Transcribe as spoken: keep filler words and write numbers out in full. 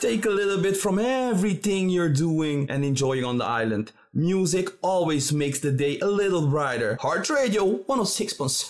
Take a little bit from everything you're doing and enjoying on the island. Music always makes the day a little brighter. Heart Radio one oh six point seven.